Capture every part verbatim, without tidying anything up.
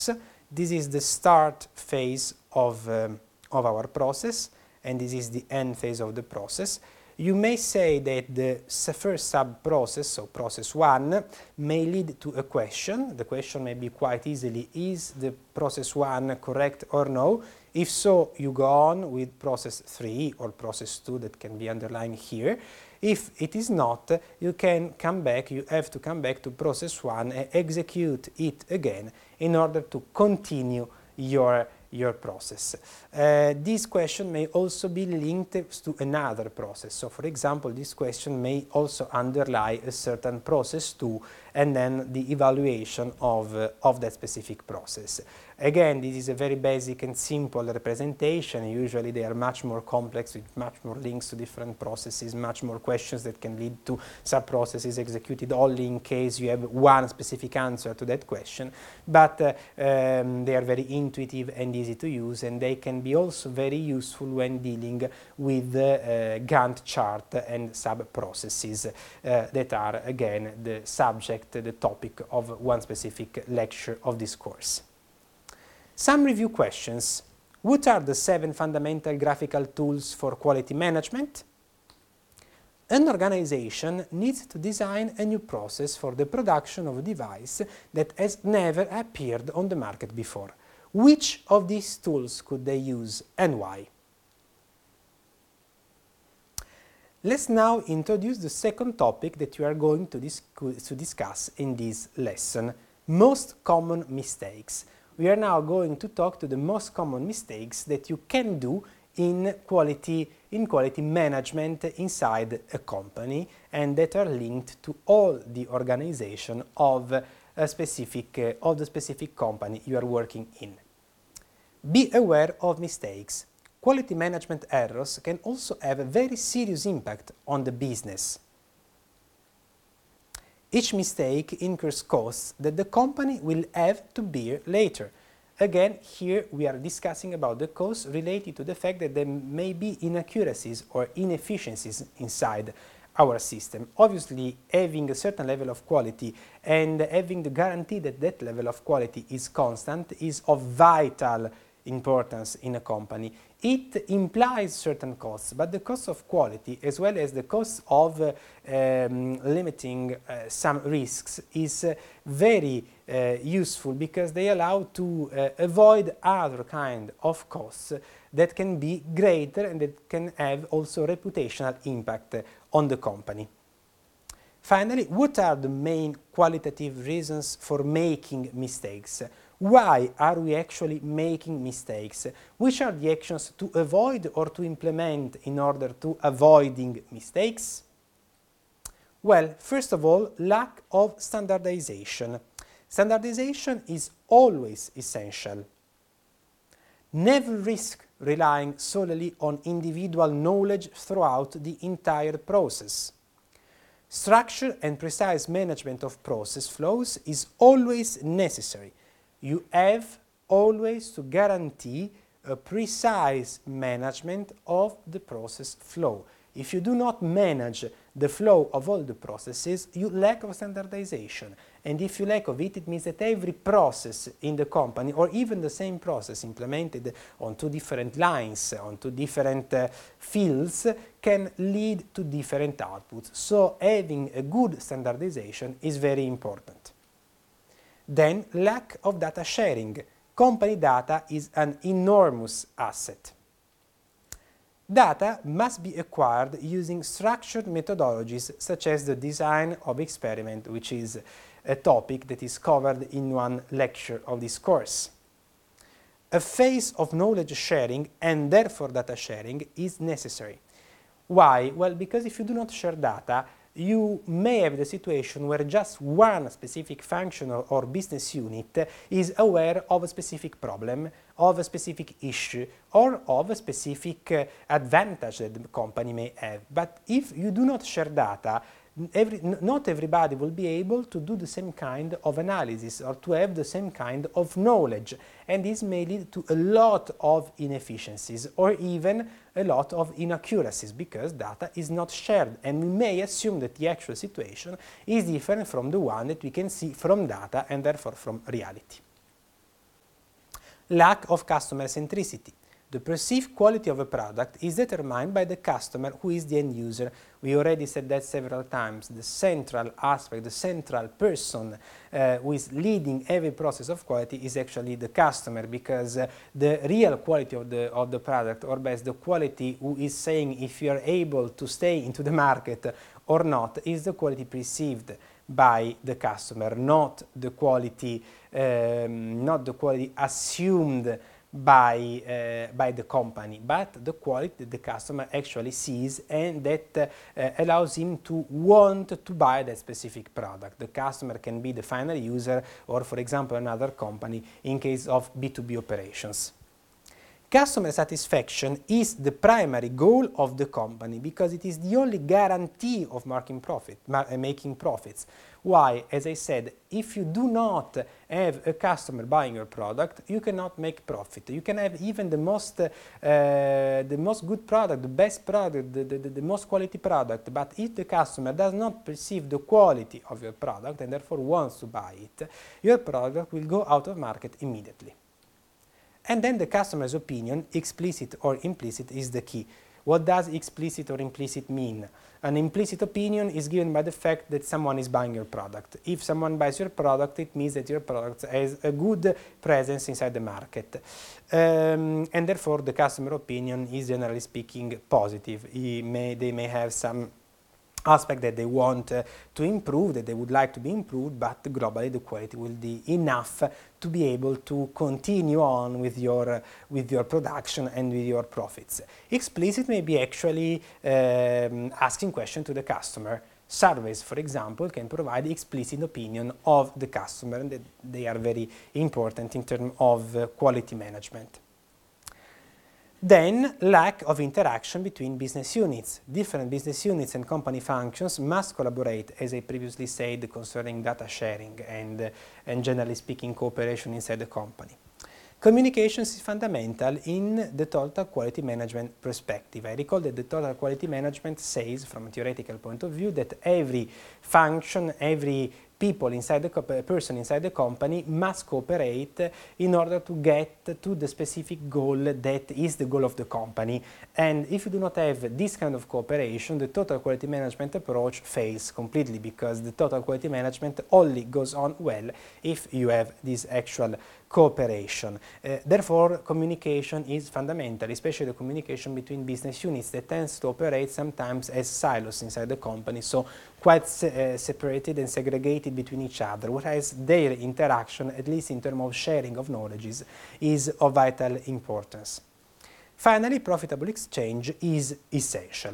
This is the start phase of, um, of our process, and this is the end phase of the process. You may say that the first sub-process, so process one, may lead to a question. The question may be quite easily, is the process one correct or no? If so, you go on with process three or process two that can be underlined here. If it is not, you can come back, you have to come back to process one and execute it again in order to continue your, your process. Uh, this question may also be linked to another process. So, for example, this question may also underlie a certain process two and then the evaluation of, uh, of that specific process. Again, this is a very basic and simple representation. Usually they are much more complex with much more links to different processes, much more questions that can lead to sub-processes executed only in case you have one specific answer to that question. But uh, um, they are very intuitive and easy to use, and they can be also very useful when dealing with uh, uh, Gantt chart and sub-processes uh, that are, again, the subject, the topic of one specific lecture of this course. Some review questions. What are the seven fundamental graphical tools for quality management? An organization needs to design a new process for the production of a device that has never appeared on the market before. Which of these tools could they use and why? Let's now introduce the second topic that we are going to, dis to discuss in this lesson, most common mistakes. We are now going to talk to the most common mistakes that you can do in quality, in quality management inside a company and that are linked to all the organization of, a specific, uh, of the specific company you are working in. Be aware of mistakes. Quality management errors can also have a very serious impact on the business. Each mistake incurs costs that the company will have to bear later. Again, here we are discussing about the costs related to the fact that there may be inaccuracies or inefficiencies inside our system. Obviously, having a certain level of quality and having the guarantee that that level of quality is constant is of vital importance in a company. It implies certain costs, but the cost of quality as well as the cost of uh, um, limiting uh, some risks is uh, very uh, useful because they allow to uh, avoid other kind of costs that can be greater and that can have also reputational impact on the company. Finally, what are the main qualitative reasons for making mistakes? Why are we actually making mistakes? Which are the actions to avoid or to implement in order to avoiding mistakes? Well, first of all, lack of standardization. Standardization is always essential. Never risk relying solely on individual knowledge throughout the entire process. Structure and precise management of process flows is always necessary. You have always to guarantee a precise management of the process flow. If you do not manage the flow of all the processes, you lack of standardization. And if you lack of it, it means that every process in the company, or even the same process implemented on two different lines, on two different uh, fields, can lead to different outputs. So having a good standardization is very important. Then, lack of data sharing. Company data is an enormous asset. Data must be acquired using structured methodologies such as the design of experiment, which is a topic that is covered in one lecture of this course. A phase of knowledge sharing and therefore data sharing is necessary. Why? Well, because if you do not share data, you may have the situation where just one specific function or, or business unit is aware of a specific problem, of a specific issue, or of a specific uh, advantage that the company may have. But if you do not share data, Every, not everybody will be able to do the same kind of analysis or to have the same kind of knowledge, and this may lead to a lot of inefficiencies or even a lot of inaccuracies because data is not shared, and we may assume that the actual situation is different from the one that we can see from data and therefore from reality. Lack of customer centricity. The perceived quality of a product is determined by the customer, who is the end user. We already said that several times. The central aspect, the central person uh, who is leading every process of quality is actually the customer, because uh, the real quality of the, of the product, or best the quality who is saying if you are able to stay into the market or not, is the quality perceived by the customer, not the quality, um, not the quality assumed by, uh, by the company, but the quality that the customer actually sees, and that uh, allows him to want to buy that specific product. The customer can be the final user, or for example another company in case of B two B operations. Customer satisfaction is the primary goal of the company, because it is the only guarantee of making profit, making profits. Why? As I said, if you do not have a customer buying your product, you cannot make profit. You can have even the most, uh, the most good product, the best product, the, the, the most quality product, but if the customer does not perceive the quality of your product and therefore wants to buy it, your product will go out of market immediately. And then the customer's opinion, explicit or implicit, is the key. What does explicit or implicit mean? An implicit opinion is given by the fact that someone is buying your product. If someone buys your product, it means that your product has a good presence inside the market. Um, and therefore, the customer opinion is, generally speaking, positive. He may, they may have some aspect that they want uh, to improve, that they would like to be improved, but globally the quality will be enough to be able to continue on with your, uh, with your production and with your profits. Explicit may be actually um, asking questions to the customer. Surveys, for example, can provide explicit opinion of the customer, and that they are very important in terms of uh, quality management. Then, lack of interaction between business units. Different business units and company functions must collaborate, as I previously said, concerning data sharing and, uh, and generally speaking, cooperation inside the company. Communications is fundamental in the total quality management perspective. I recall that the total quality management says, from a theoretical point of view, that every function, every people inside the person inside the company must cooperate in order to get to the specific goal that is the goal of the company. And if you do not have this kind of cooperation, the total quality management approach fails completely, because the total quality management only goes on well if you have this actual cooperation. Uh, therefore, communication is fundamental, especially the communication between business units that tends to operate sometimes as silos inside the company, so quite se uh, separated and segregated between each other, whereas their interaction, at least in terms of sharing of knowledge, is of vital importance. Finally, profitable exchange is essential.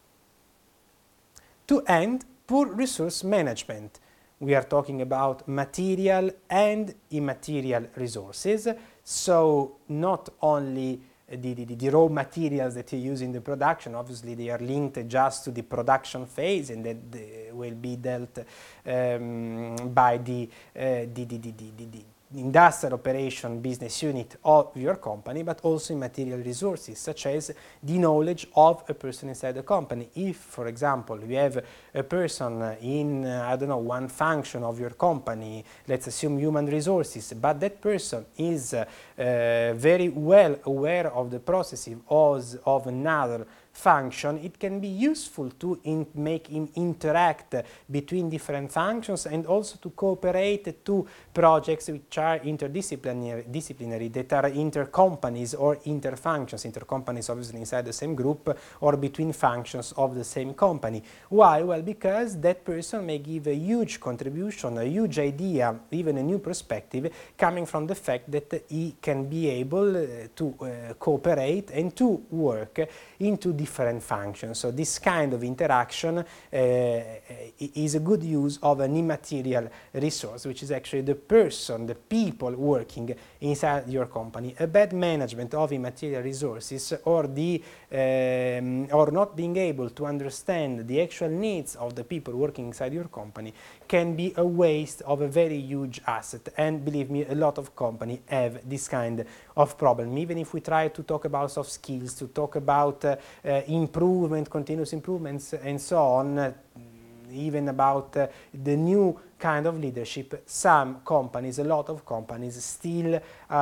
To end, poor resource management. We are talking about material and immaterial resources, so not only the, the, the raw materials that you use in the production, obviously they are linked just to the production phase, and that will be dealt um, by the, uh, the, the, the, the, the industrial operation business unit of your company, but also in material resources, such as the knowledge of a person inside the company. If, for example, you have a person in, uh, I don't know, one function of your company, let's assume human resources, but that person is uh, uh, very well aware of the processes of, of another function, it can be useful to in make him interact between different functions, and also to cooperate to projects which are interdisciplinary, disciplinary, that are inter-companies or inter-functions, inter-companies obviously inside the same group, or between functions of the same company. Why? Well, because that person may give a huge contribution, a huge idea, even a new perspective, coming from the fact that he can be able uh, to uh, cooperate and to work into different functions. So this kind of interaction uh, is a good use of an immaterial resource, which is actually the person, the people working inside your company. A bad management of immaterial resources, or the um, or not being able to understand the actual needs of the people working inside your company, can be a waste of a very huge asset. And believe me, a lot of companies have this kind of problem. Even if we try to talk about soft skills, to talk about uh, uh, improvement, continuous improvements, and so on, uh, even about uh, the new kind of leadership, some companies, a lot of companies still uh,